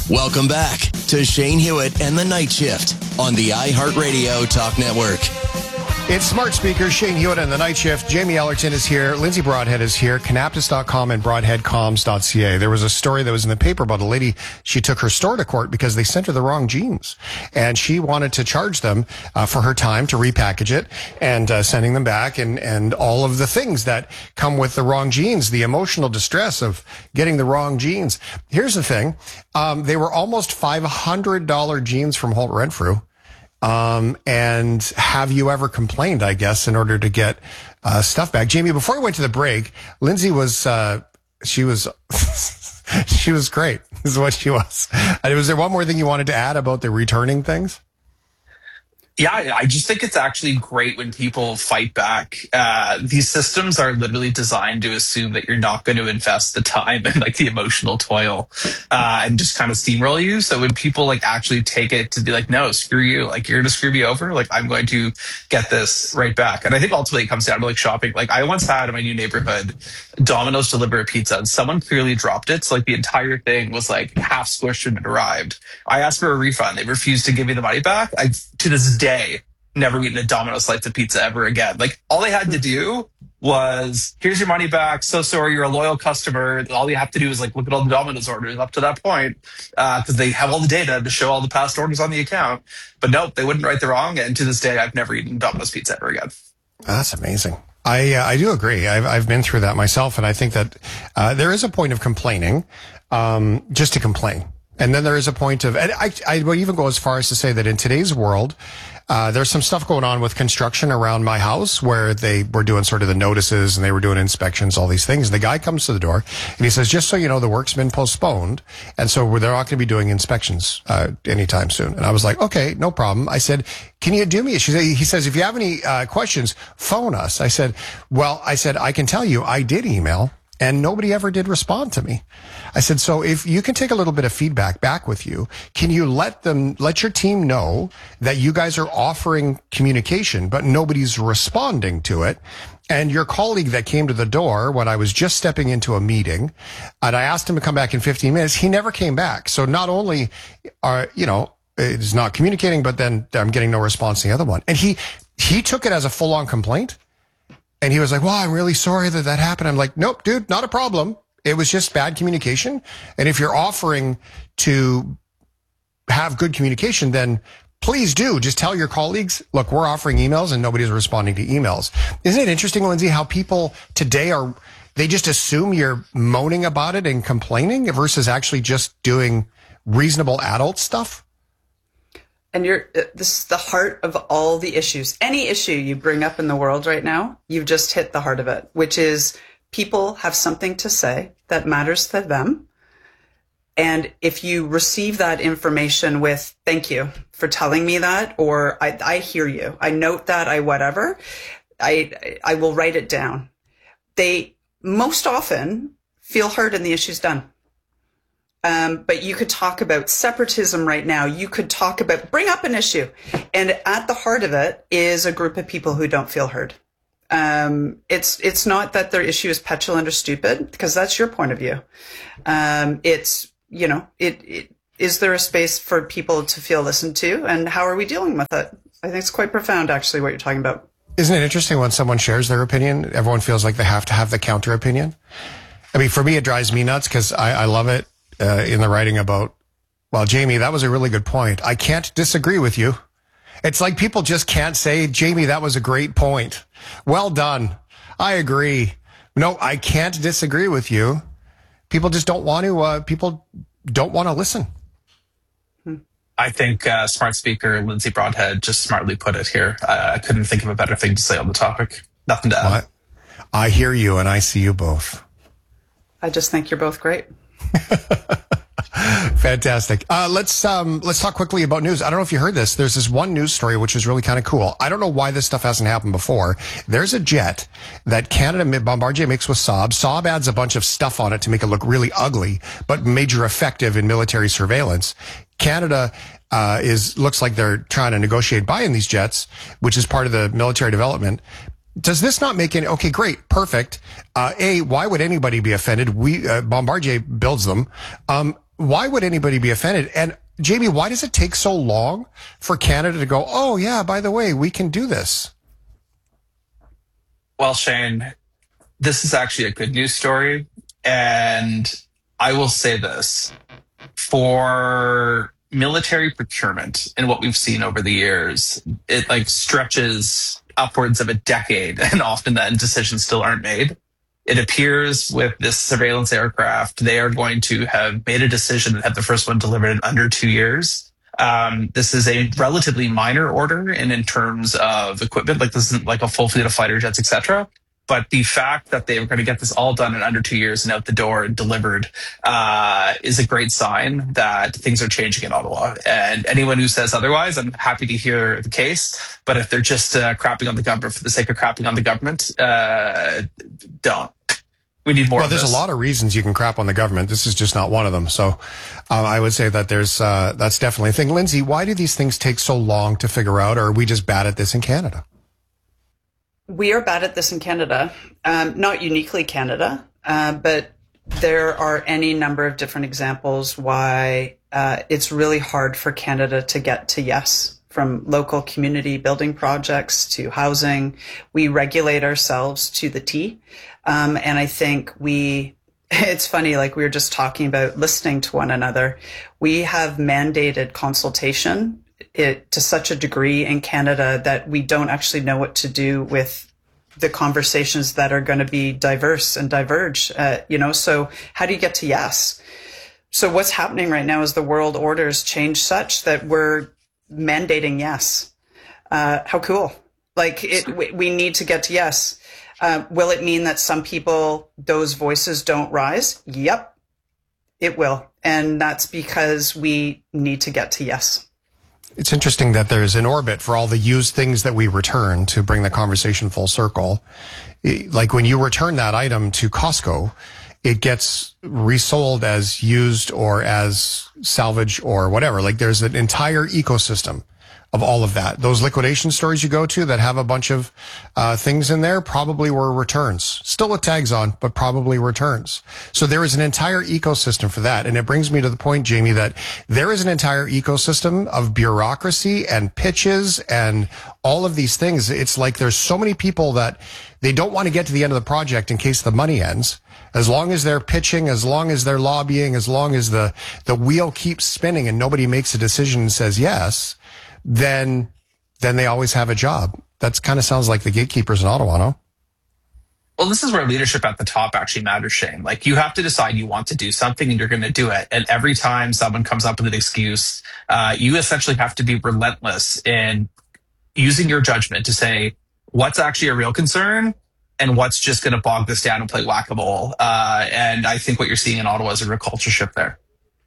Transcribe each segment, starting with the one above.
Welcome back to Shane Hewitt and the Night Shift on the iHeartRadio Talk Network. It's Smart Speakers, Shane Hewitt and the Night Shift. Jamie Ellerton is here. Lindsay Broadhead is here. Canaptus.com and broadheadcoms.ca. There was a story that was in the paper about a lady. She took her store to court because they sent her the wrong jeans. And she wanted to charge them for her time to repackage it and sending them back and all of the things that come with the wrong jeans, the emotional distress of getting the wrong jeans. Here's the thing. They were almost $500 jeans from Holt Renfrew. And have you ever complained, I guess, in order to get stuff back? Jamie, before we went to the break, Lindsay was, she was great. This is what she was. Was there one more thing you wanted to add about the returning things? Yeah, I just think it's actually great when people fight back. These systems are literally designed to assume that you're not going to invest the time and like the emotional toil and just kind of steamroll you. So when people like actually take it to be like, no, screw you, like you're going to screw me over, like I'm going to get this right back. And I think ultimately it comes down to like shopping. Like I once had in my new neighborhood, Domino's deliver a pizza and someone clearly dropped it. So like the entire thing was like half squished when it arrived. I asked for a refund. They refused to give me the money back. To this day, never eaten a Domino's slice of pizza ever again. Like all they had to do was, here's your money back. So sorry, you're a loyal customer. All you have to do is like look at all the Domino's orders up to that point, because they have all the data to show all the past orders on the account. But nope, they wouldn't right the wrong. And to this day, I've never eaten Domino's pizza ever again. That's amazing. I do agree. I've been through that myself, and I think that there is a point of complaining, just to complain. And then there is a point of, and I would even go as far as to say that in today's world, there's some stuff going on with construction around my house where they were doing sort of the notices and they were doing inspections, all these things. And the guy comes to the door and he says, just so you know, the work's been postponed. And so they're not going to be doing inspections, anytime soon. And I was like, okay, no problem. I said, can you do me? He says, if you have any, questions, phone us. I said, I can tell you, I did email. And nobody ever did respond to me. I said, so if you can take a little bit of feedback back with you, can you let your team know that you guys are offering communication, but nobody's responding to it? And your colleague that came to the door when I was just stepping into a meeting, and I asked him to come back in 15 minutes, he never came back. So not only it's not communicating, but then I'm getting no response to the other one. And he took it as a full-on complaint. And he was like, well, I'm really sorry that happened. I'm like, nope, dude, not a problem. It was just bad communication. And if you're offering to have good communication, then please do. Just tell your colleagues, look, we're offering emails and nobody's responding to emails. Isn't it interesting, Lindsay, how people today they just assume you're moaning about it and complaining versus actually just doing reasonable adult stuff? And this is the heart of all the issues. Any issue you bring up in the world right now, you've just hit the heart of it, which is people have something to say that matters to them. And if you receive that information with, thank you for telling me that, or I hear you, I note that, I will write it down. They most often feel heard and the issue's done. But you could talk about separatism right now. You could bring up an issue. And at the heart of it is a group of people who don't feel heard. It's not that their issue is petulant or stupid, because that's your point of view. Is there a space for people to feel listened to? And how are we dealing with it? I think it's quite profound, actually, what you're talking about. Isn't it interesting when someone shares their opinion, everyone feels like they have to have the counter opinion? I mean, for me, it drives me nuts because I love it. In the writing about, well, Jamie, that was a really good point. I can't disagree with you. It's like people just can't say, Jamie, that was a great point. Well done. I agree. No, I can't disagree with you. People just don't want to, listen. I think smart speaker Lindsay Broadhead just smartly put it here. I couldn't think of a better thing to say on the topic. Nothing to add. What? I hear you and I see you both. I just think you're both great. Fantastic. Let's talk quickly about news. I don't know if you heard this. There's this one news story which is really kind of cool. I don't know why this stuff hasn't happened before. There's a jet that Canada Bombardier makes with Saab. Saab adds a bunch of stuff on it to make it look really ugly, but major effective in military surveillance. Canada looks like they're trying to negotiate buying these jets, which is part of the military development. Does this not make any, okay, great, perfect. Why would anybody be offended? Bombardier builds them. why would anybody be offended? And Jamie, why does it take so long for Canada to go, oh yeah, by the way, we can do this? Well, Shane, this is actually a good news story. And I will say this. For military procurement and what we've seen over the years, it like stretches upwards of a decade, and often then decisions still aren't made. It appears with this surveillance aircraft, they are going to have made a decision and have the first one delivered in under 2 years. This is a relatively minor order, and in terms of equipment, like this isn't like a full fleet of fighter jets, etc. But the fact that they were going to get this all done in under 2 years and out the door and delivered is a great sign that things are changing in Ottawa. And anyone who says otherwise, I'm happy to hear the case. But if they're just crapping on the government for the sake of crapping on the government, don't. We need more. Well, there's a lot of reasons you can crap on the government. This is just not one of them. So I would say that that's definitely a thing. Lindsay, why do these things take so long to figure out? Or are we just bad at this in Canada? We are bad at this in Canada, not uniquely Canada, but there are any number of different examples why it's really hard for Canada to get to yes, from local community building projects to housing. We regulate ourselves to the T. And I think it's funny, like we were just talking about listening to one another. We have mandated consultation to such a degree in Canada that we don't actually know what to do with the conversations that are going to be diverse and diverge, so how do you get to yes? So what's happening right now is the world orders change such that we're mandating yes. How cool. We need to get to yes. Will it mean that some people, those voices don't rise? Yep, it will. And that's because we need to get to yes. It's interesting that there's an orbit for all the used things that we return to bring the conversation full circle. Like when you return that item to Costco, it gets resold as used or as salvage or whatever. Like there's an entire ecosystem of all of that. Those liquidation stores you go to that have a bunch of things in there probably were returns. Still with tags on, but probably returns. So there is an entire ecosystem for that. And it brings me to the point, Jamie, that there is an entire ecosystem of bureaucracy and pitches and all of these things. It's like there's so many people that they don't want to get to the end of the project in case the money ends. As long as they're pitching, as long as they're lobbying, as long as the wheel keeps spinning and nobody makes a decision and says yes, then they always have a job. That's kind of sounds like the gatekeepers in Ottawa, no? Well, this is where leadership at the top actually matters, Shane. Like you have to decide you want to do something and you're going to do it. And every time someone comes up with an excuse, you essentially have to be relentless in using your judgment to say what's actually a real concern and what's just going to bog this down and play whack-a-mole. And I think what you're seeing in Ottawa is a real culture shift there.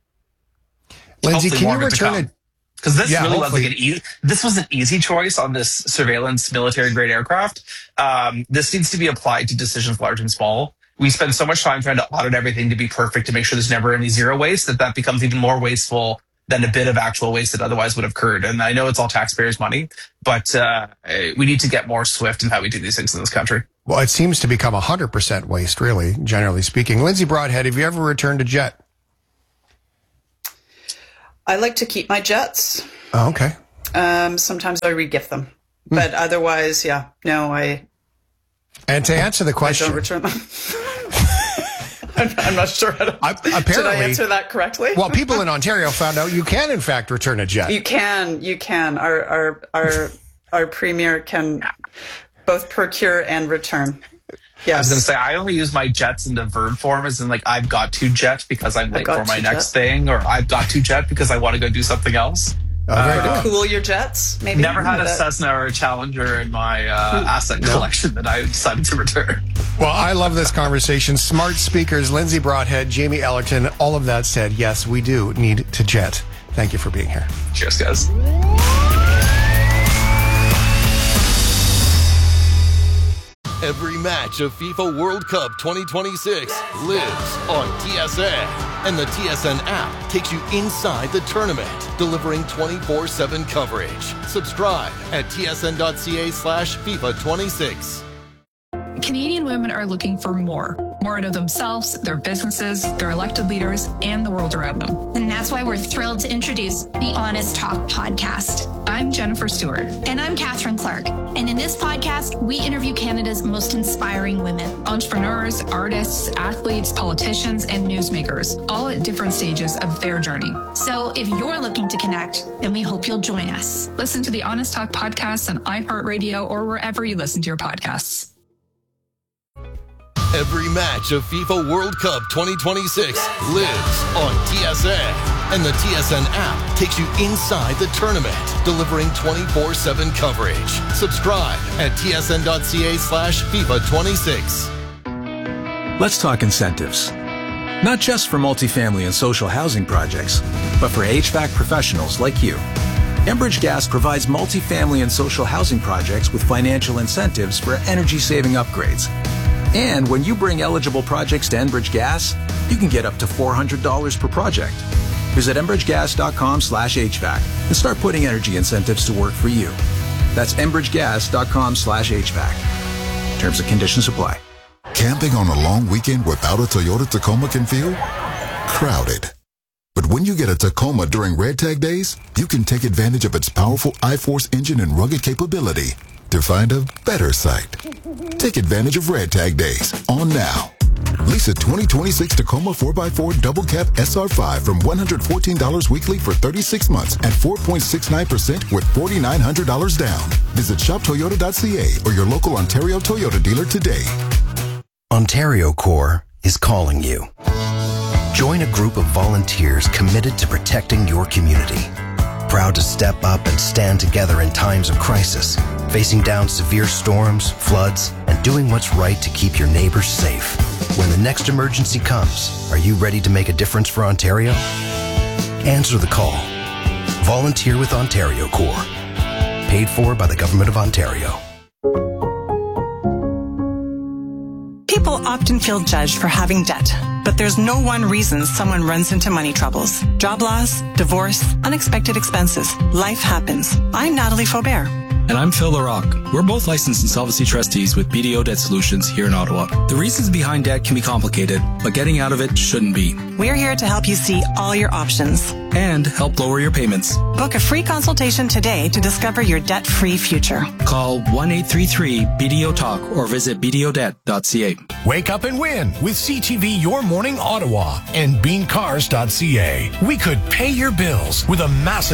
Lindsay, can you return it? Because this really was like this was an easy choice on this surveillance military grade aircraft. This needs to be applied to decisions large and small. We spend so much time trying to audit everything to be perfect to make sure there's never any zero waste that becomes even more wasteful than a bit of actual waste that otherwise would have occurred. And I know it's all taxpayers' money, but we need to get more swift in how we do these things in this country. Well, it seems to become 100% waste, really, generally speaking. Lindsay Broadhead, have you ever returned a jet? I like to keep my jets. Oh, okay. Sometimes I re-gift them. But otherwise, yeah. No, And to answer the question... I don't return them. I'm not sure how to... Apparently, did I answer that correctly? Well, people in Ontario found out you can, in fact, return a jet. You can. Our premier can both procure and return. Yes. I was going to say, I only use my jets in the verb form, as in like, I've got to jet because I'm late for my next thing, or I've got to jet because I want to go do something else. To cool your jets, maybe? Never had a Cessna or a Challenger in my asset collection that I decided to return. Well, I love this conversation. Smart speakers, Lindsay Broadhead, Jamie Ellerton, all of that said, yes, we do need to jet. Thank you for being here. Cheers, guys. Every match of FIFA World Cup 2026 lives on TSN. And the TSN app takes you inside the tournament, delivering 24/7 coverage. Subscribe at tsn.ca/FIFA26. Canadian women are looking for more. more out of themselves, their businesses, their elected leaders, and the world around them. And that's why we're thrilled to introduce the Honest Talk podcast. I'm Jennifer Stewart. And I'm Catherine Clark. And in this podcast, we interview Canada's most inspiring women. Entrepreneurs, artists, athletes, politicians, and newsmakers, all at different stages of their journey. So if you're looking to connect, then we hope you'll join us. Listen to the Honest Talk podcast on iHeartRadio or wherever you listen to your podcasts. Every match of FIFA World Cup 2026 lives on TSN. And the TSN app takes you inside the tournament, delivering 24/7 coverage. Subscribe at tsn.ca/FIFA26. Let's talk incentives. Not just for multifamily and social housing projects, but for HVAC professionals like you. Enbridge Gas provides multifamily and social housing projects with financial incentives for energy-saving upgrades. And when you bring eligible projects to Enbridge Gas, you can get up to $400 per project. Visit enbridgegas.com/HVAC and start putting energy incentives to work for you. That's enbridgegas.com/HVAC. Terms and conditions apply. Camping on a long weekend without a Toyota Tacoma can feel crowded. But when you get a Tacoma during Red Tag Days, you can take advantage of its powerful iForce engine and rugged capability to find a better site. Take advantage of Red Tag Days on now. Lease a 2026 Tacoma 4x4 Double Cab SR5 from $114 weekly for 36 months at 4.69% with $4,900 down. Visit shoptoyota.ca or your local Ontario Toyota dealer today. Ontario Corps is calling you. Join a group of volunteers committed to protecting your community. Proud to step up and stand together in times of crisis, facing down severe storms, floods, and doing what's right to keep your neighbors safe. When the next emergency comes, are you ready to make a difference for Ontario? Answer the call. Volunteer with Ontario Corps. Paid for by the Government of Ontario. People often feel judged for having debt, but there's no one reason someone runs into money troubles. Job loss, divorce, unexpected expenses. Life happens. I'm Natalie Faubert. And I'm Phil LaRocque. We're both licensed insolvency trustees with BDO Debt Solutions here in Ottawa. The reasons behind debt can be complicated, but getting out of it shouldn't be. We're here to help you see all your options and help lower your payments. Book a free consultation today to discover your debt-free future. Call 1-833-BDO-TALK or visit bdodebt.ca. Wake up and win with CTV Your Morning Ottawa and beancars.ca. We could pay your bills with a massive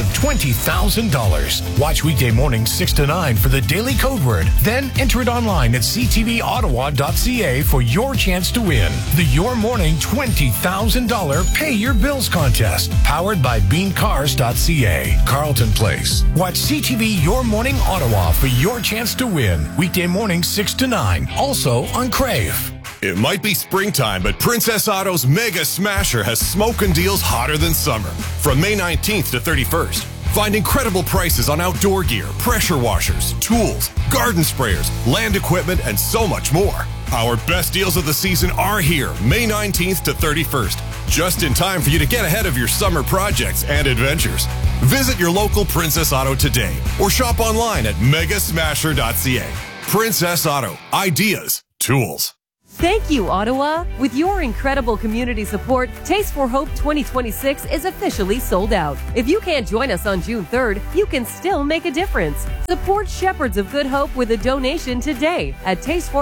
$20,000. Watch weekday mornings 6 to 9 for the daily code word. Then enter it online at ctvottawa.ca for your chance to win. The Your Morning $20,000 Pay Your Bills contest, powered by beancars.ca. Carlton Place. Watch CTV Your Morning Ottawa for your chance to win. Weekday mornings 6 to 9. Also on Crave. It might be springtime, but Princess Auto's Mega Smasher has smoking deals hotter than summer. From May 19th to 31st. Find incredible prices on outdoor gear, pressure washers, tools, garden sprayers, land equipment, and so much more. Our best deals of the season are here, May 19th to 31st. Just in time for you to get ahead of your summer projects and adventures. Visit your local Princess Auto today or shop online at megasmasher.ca. Princess Auto. Ideas. Tools. Thank you, Ottawa. With your incredible community support, Taste for Hope 2026 is officially sold out. If you can't join us on June 3rd, you can still make a difference. Support Shepherds of Good Hope with a donation today at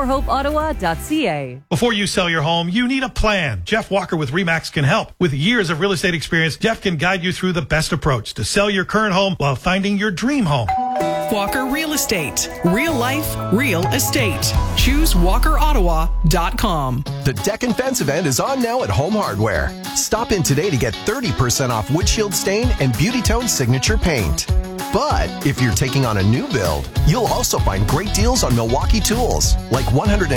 tasteforhopeottawa.ca. Before you sell your home, you need a plan. Jeff Walker with RE/MAX can help. With years of real estate experience, Jeff can guide you through the best approach to sell your current home while finding your dream home. Walker Real Estate. Real life, real estate. Choose WalkerOttawa.com. The Deck and Fence event is on now at Home Hardware. Stop in today to get 30% off windshield stain and Beauty Tone signature paint. But if you're taking on a new build, you'll also find great deals on Milwaukee tools, like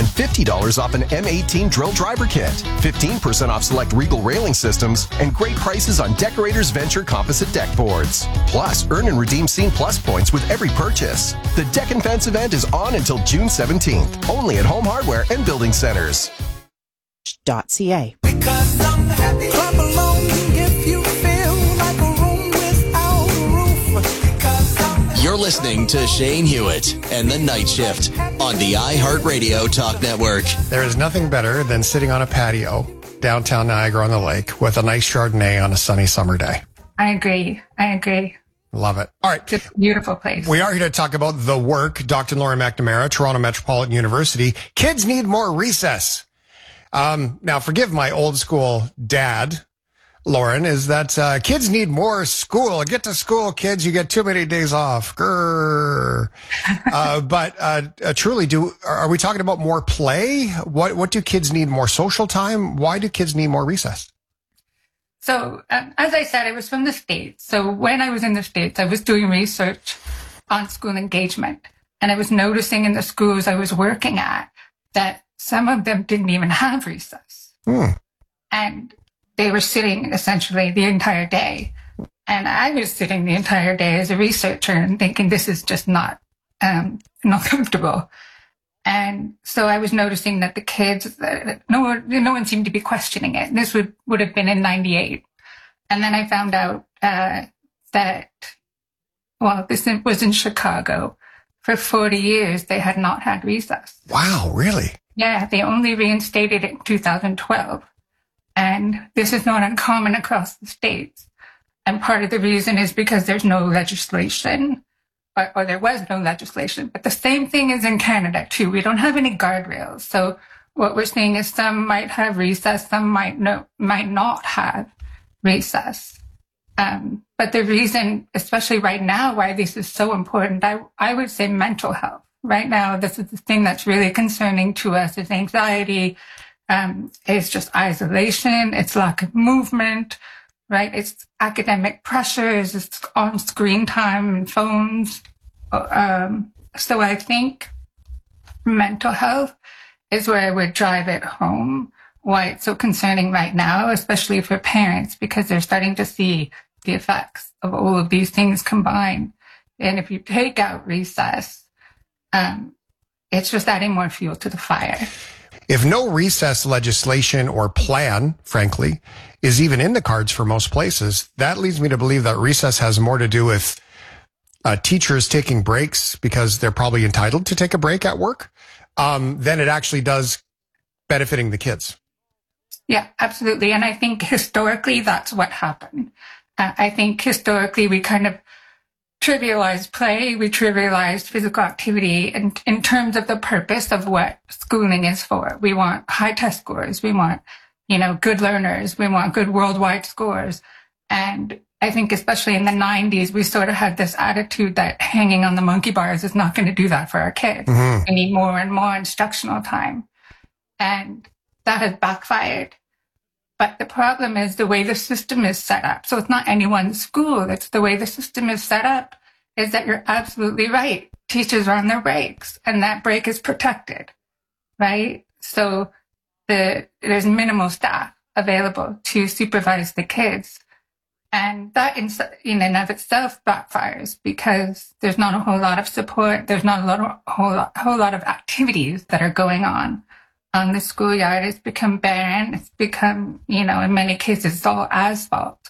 $150 off an M18 drill driver kit, 15% off select Regal railing systems, and great prices on Decorators Venture composite deck boards. Plus, earn and redeem Scene Plus points with every purchase. The Deck and Fence event is on until June 17th, only at Home Hardware and Building Centers. .ca. Because I'm happy. Clap along if you feel like a room without a roof. Because I'm You're listening to Shane Hewitt and the Night Shift on the iHeartRadio Talk Network. There is nothing better than sitting on a patio downtown Niagara-on-the-Lake with a nice Chardonnay on a sunny summer day. I agree. Love it. All right. It's a beautiful place. We are here to talk about the work. Dr. Lauren McNamara, Toronto Metropolitan University. Kids need more recess. Now, forgive my old school dad, Lauren, is that kids need more school. Get to school, kids. You get too many days off. Grrr. But truly, are we talking about more play? What do kids need more social time? Why do kids need more recess? So, as I said, I was from the States. So when I was in the States, I was doing research on school engagement. And I was noticing in the schools I was working at that some of them didn't even have recess. And they were sitting essentially the entire day. And I was sitting the entire day as a researcher and thinking this is just not comfortable. And so I was noticing that the kids, no one seemed to be questioning it. This would have been in 98. And then I found out that, this was in Chicago. For 40 years, they had not had recess. Wow, really? Yeah, they only reinstated it in 2012. And this is not uncommon across the states. And part of the reason is because there's no legislation, or there was no legislation. But the same thing is in Canada, too. We don't have any guardrails. So what we're seeing is some might have recess, some might not have recess. But the reason, especially right now, why this is so important, I would say mental health. Right now, this is the thing that's really concerning to us is anxiety. It's just isolation. It's lack of movement, right? It's academic pressures. It's on screen time and phones. So I think mental health is where I would drive it home. Why it's so concerning right now, especially for parents, because they're starting to see the effects of all of these things combined. And if you take out recess, it's just adding more fuel to the fire. If no recess legislation or plan, frankly, is even in the cards for most places, that leads me to believe that recess has more to do with teachers taking breaks because they're probably entitled to take a break at work than it actually does benefiting the kids. Yeah, absolutely. And I think historically that's what happened. I think historically we kind of trivialized play, we trivialized physical activity in terms of the purpose of what schooling is for. We want high test scores. We want, good learners. We want good worldwide scores. And I think especially in the 90s, we sort of had this attitude that hanging on the monkey bars is not going to do that for our kids. Mm-hmm. We need more and more instructional time. And that has backfired. But the problem is the way the system is set up. So it's not any one school. It's the way the system is set up is that you're absolutely right. Teachers are on their breaks and that break is protected, right? So there's minimal staff available to supervise the kids. And that in and of itself backfires because there's not a whole lot of support. There's not a whole lot of activities that are going on the schoolyard. It's become barren. It's become, in many cases, it's all asphalt.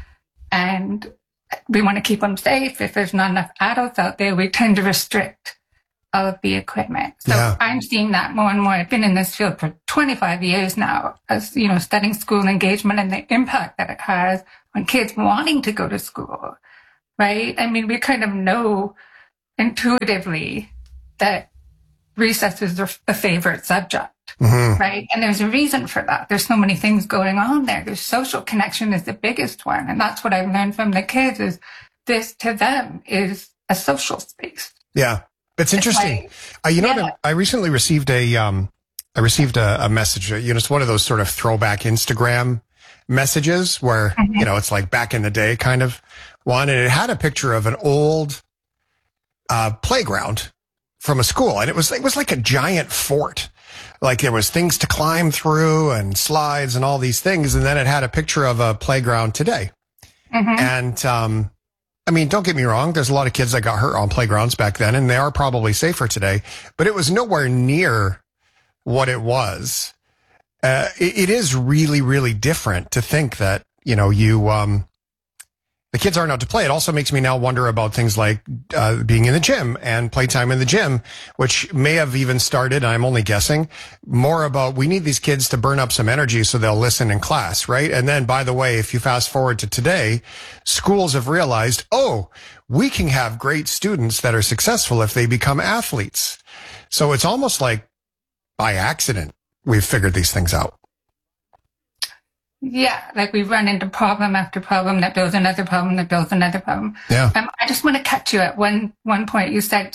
And we want to keep them safe. If there's not enough adults out there, we tend to restrict all of the equipment. So yeah. I'm seeing that more and more. I've been in this field for 25 years now, as studying school engagement and the impact that it has on kids wanting to go to school, right? I mean, we kind of know intuitively that recess is a favorite subject, mm-hmm. right? And there's a reason for that. There's so many things going on there. There's social connection is the biggest one. And that's what I've learned from the kids is this to them is a social space. Yeah. It's interesting. I recently received a message, it's one of those sort of throwback Instagram messages where, mm-hmm. It's like back in the day kind of one. And it had a picture of an old, playground from a school. And it was like a giant fort. Like there was things to climb through and slides and all these things. And then it had a picture of a playground today. Mm-hmm. And, don't get me wrong. There's a lot of kids that got hurt on playgrounds back then, and they are probably safer today, but it was nowhere near what it was. It is really, really different to think that, the the kids aren't out to play. It also makes me now wonder about things like being in the gym and playtime in the gym, which may have even started, I'm only guessing, more about we need these kids to burn up some energy so they'll listen in class, right? And then, by the way, if you fast forward to today, schools have realized, oh, we can have great students that are successful if they become athletes. So it's almost like by accident we've figured these things out. Yeah, like we run into problem after problem that builds another problem that builds another problem. Yeah. I just want to catch you at one point. You said,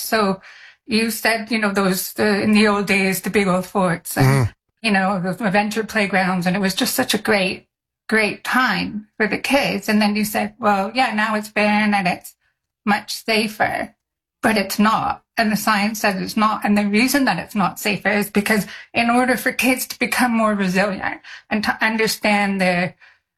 you know, those, in the old days, the big old forts and, you know, the adventure playgrounds. And it was just such a great time for the kids. And then you said, well, yeah, now it's barren and it's much safer, but it's not. And the science says it's not. And the reason that it's not safer is because in order for kids to become more resilient and to understand their,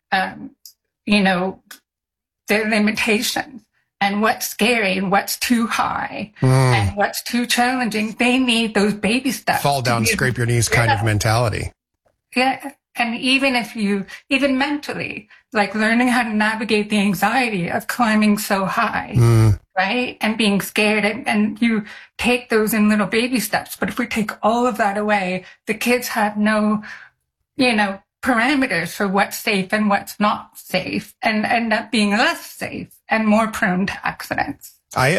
you know, their limitations and what's scary and what's too high and what's too challenging, they need those baby steps. Fall down, scrape your knees kind of mentality. Yeah. And even mentally, like learning how to navigate the anxiety of climbing so high, right? And being scared, and you take those in little baby steps. But if we take all of that away, the kids have no, you know, parameters for what's safe and what's not safe, and end up being less safe and more prone to accidents.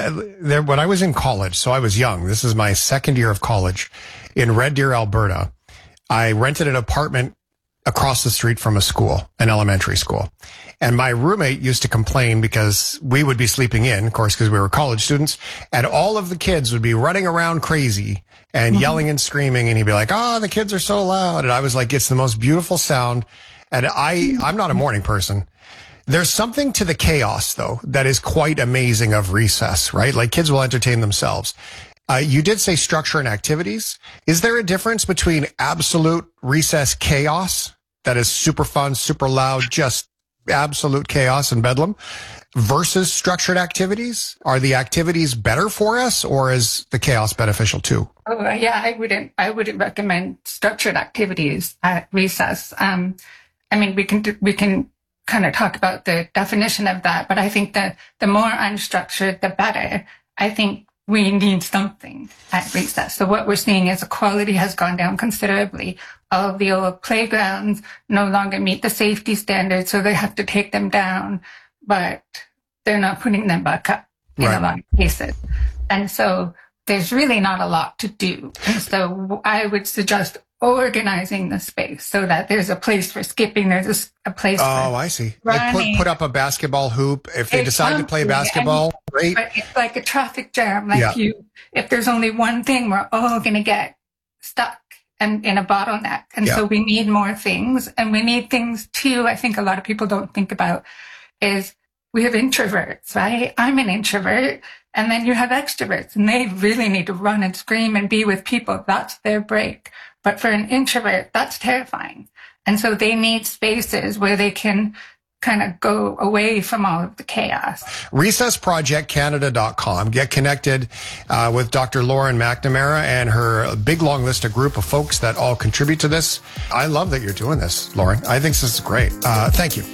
When I was in college, so I was young, this is my second year of college in Red Deer, Alberta, I rented an apartment across the street from a school, an elementary school. And my roommate used to complain because we would be sleeping in, of course, because we were college students, and all of the kids would be running around crazy and yelling and screaming. And he'd be like, oh, the kids are so loud. And I was like, it's the most beautiful sound. And I'm not a morning person. There's something to the chaos, though, that is quite amazing of recess, right? Like kids will entertain themselves. You did say structure and activities. Is there a difference between absolute recess chaos that is super fun, super loud, just absolute chaos and bedlam versus structured activities? Are the activities better for us, or is the chaos beneficial too? Oh, yeah, I wouldn't recommend structured activities at recess. I mean, we can kind of talk about the definition of that, but I think that the more unstructured, the better. I think we need something at recess. So what we're seeing is the quality has gone down considerably. All of the old playgrounds no longer meet the safety standards, so they have to take them down, but they're not putting them back up in a lot of cases. And so there's really not a lot to do. And so I would suggest organizing the space so that there's a place for skipping, there's a place for I see. Like put up a basketball hoop. If they decide to play basketball, great. But it's like a traffic jam. Like if there's only one thing, we're all going to get stuck and in a bottleneck. And so we need more things. And we need things too, I think a lot of people don't think about, is we have introverts, right? I'm an introvert. And then you have extroverts, and they really need to run and scream and be with people. That's their break. But for an introvert, that's terrifying. And so they need spaces where they can kind of go away from all of the chaos. RecessProjectCanada.com. Get connected with Dr. Lauren McNamara and her big, long list of group of folks that all contribute to this. I love that you're doing this, Lauren. I think this is great. Thank you.